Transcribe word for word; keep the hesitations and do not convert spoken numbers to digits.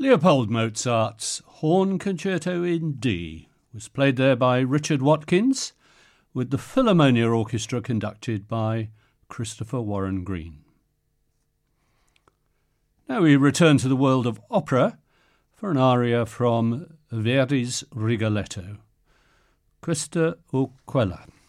Leopold Mozart's Horn Concerto in D was played there by Richard Watkins, with the Philharmonia Orchestra conducted by Christopher Warren Green. Now we return to the world of opera for an aria from Verdi's Rigoletto, Questa o Quella.